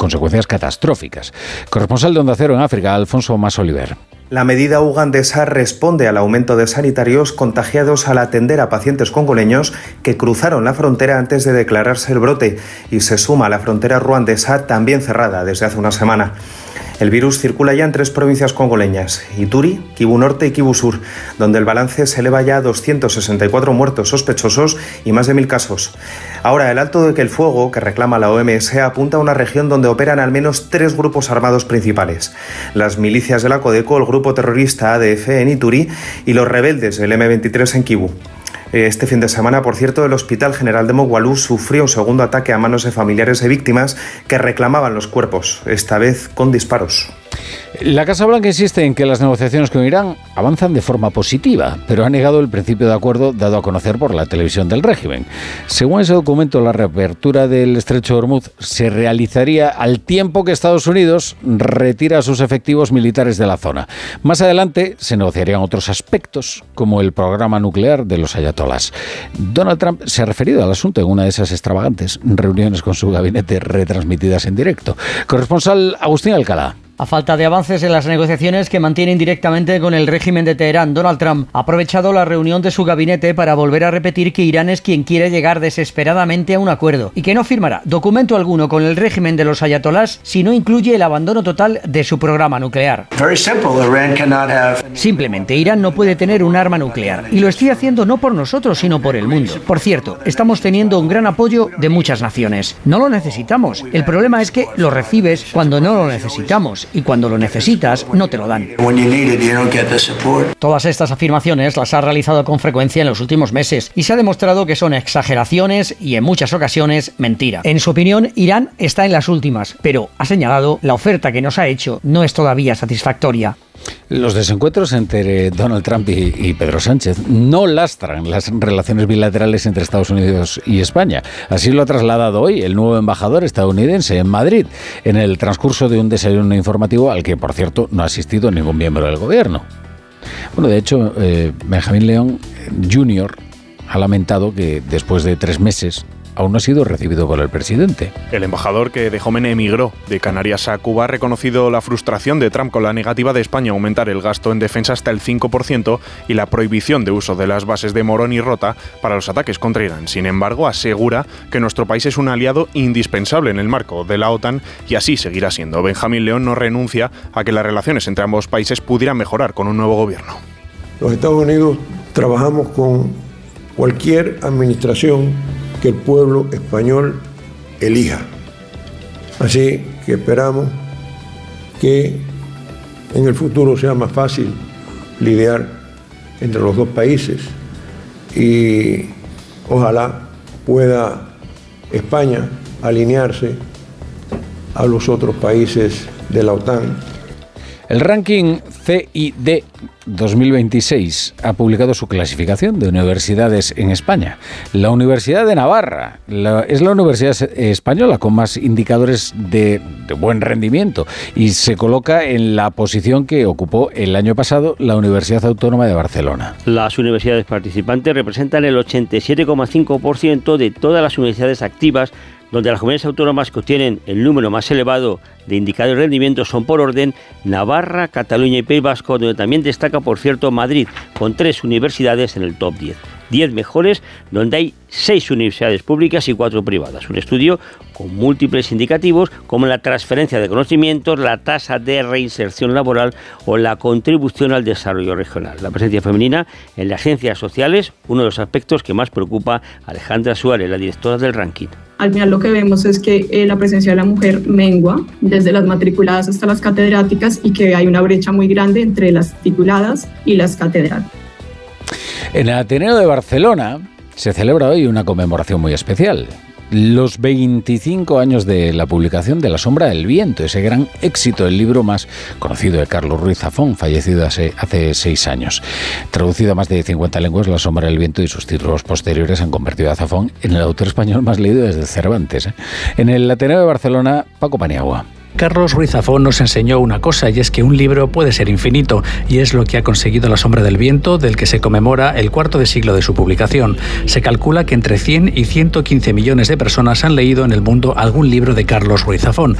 consecuencias catastróficas. Corresponsal de Onda Cero en África, Alfonso Mas Oliver. La medida ugandesa responde al aumento de sanitarios contagiados al atender a pacientes congoleños que cruzaron la frontera antes de declararse el brote y se suma a la frontera ruandesa, también cerrada desde hace una semana. El virus circula ya en 3 provincias congoleñas, Ituri, Kivu Norte y Kivu Sur, donde el balance se eleva ya a 264 muertos sospechosos y más de 1.000 casos. Ahora, el alto de que el fuego que reclama la OMS apunta a una región donde operan al menos 3 grupos armados principales: las milicias de la Codeco, el grupo terrorista ADF en Ituri y los rebeldes del M23 en Kivu. Este fin de semana, por cierto, el Hospital General de Mogwalu sufrió un segundo ataque a manos de familiares de víctimas que reclamaban los cuerpos, esta vez con disparos. La Casa Blanca insiste en que las negociaciones con Irán avanzan de forma positiva, pero ha negado el principio de acuerdo dado a conocer por la televisión del régimen. Según ese documento, la reapertura del estrecho de Hormuz se realizaría al tiempo que Estados Unidos retira sus efectivos militares de la zona. Más adelante se negociarían otros aspectos, como el programa nuclear de los ayatolás. Donald Trump se ha referido al asunto en una de esas extravagantes reuniones con su gabinete retransmitidas en directo. Corresponsal Agustín Alcalá. A falta de avances en las negociaciones que mantienen directamente con el régimen de Teherán, Donald Trump ha aprovechado la reunión de su gabinete para volver a repetir que Irán es quien quiere llegar desesperadamente a un acuerdo y que no firmará documento alguno con el régimen de los ayatolás si no incluye el abandono total de su programa nuclear. Simplemente, Irán no puede tener un arma nuclear y lo estoy haciendo no por nosotros, sino por el mundo. Por cierto, estamos teniendo un gran apoyo de muchas naciones. No lo necesitamos. El problema es que lo recibes cuando no lo necesitamos. Y cuando lo necesitas, no te lo dan. Todas estas afirmaciones las ha realizado con frecuencia en los últimos meses y se ha demostrado que son exageraciones y en muchas ocasiones mentira. En su opinión, Irán está en las últimas, pero ha señalado la oferta que nos ha hecho no es todavía satisfactoria. Los desencuentros entre Donald Trump y Pedro Sánchez no lastran las relaciones bilaterales entre Estados Unidos y España. Así lo ha trasladado hoy el nuevo embajador estadounidense en Madrid, en el transcurso de un desayuno informativo al que, por cierto, no ha asistido ningún miembro del gobierno. Bueno, de hecho, Benjamín León Jr. ha lamentado que después de 3 meses aún no ha sido recibido por el presidente. El embajador que de joven emigró de Canarias a Cuba ha reconocido la frustración de Trump con la negativa de España a aumentar el gasto en defensa hasta el 5% y la prohibición de uso de las bases de Morón y Rota para los ataques contra Irán. Sin embargo, asegura que nuestro país es un aliado indispensable en el marco de la OTAN y así seguirá siendo. Benjamín León no renuncia a que las relaciones entre ambos países pudieran mejorar con un nuevo gobierno. Los Estados Unidos trabajamos con cualquier administración que el pueblo español elija. Así que esperamos que en el futuro sea más fácil lidiar entre los dos países y ojalá pueda España alinearse a los otros países de la OTAN. El ranking CID 2026 ha publicado su clasificación de universidades en España. La Universidad de Navarra es la universidad española con más indicadores de buen rendimiento y se coloca en la posición que ocupó el año pasado la Universidad Autónoma de Barcelona. Las universidades participantes representan el 87,5% de todas las universidades activas, donde las comunidades autónomas que obtienen el número más elevado de indicadores de rendimiento son por orden Navarra, Cataluña y País Vasco, donde también destaca, por cierto, Madrid, con 3 universidades en el top 10. 10 mejores, donde hay 6 universidades públicas y 4 privadas. Un estudio con múltiples indicativos como la transferencia de conocimientos, la tasa de reinserción laboral o la contribución al desarrollo regional. La presencia femenina en las agencias sociales, uno de los aspectos que más preocupa a Alejandra Suárez, la directora del ranking. Al final lo que vemos es que la presencia de la mujer mengua desde las matriculadas hasta las catedráticas y que hay una brecha muy grande entre las tituladas y las catedráticas. En el Ateneo de Barcelona se celebra hoy una conmemoración muy especial. Los 25 años de la publicación de La sombra del viento, ese gran éxito, el libro más conocido de Carlos Ruiz Zafón, fallecido hace 6 años. Traducido a más de 50 lenguas, La sombra del viento y sus títulos posteriores han convertido a Zafón en el autor español más leído desde Cervantes. En el Ateneo de Barcelona, Paco Paniagua. Carlos Ruiz Zafón nos enseñó una cosa, y es que un libro puede ser infinito, y es lo que ha conseguido La sombra del viento, del que se conmemora el cuarto de siglo de su publicación. Se calcula que entre 100 y 115 millones de personas han leído en el mundo algún libro de Carlos Ruiz Zafón.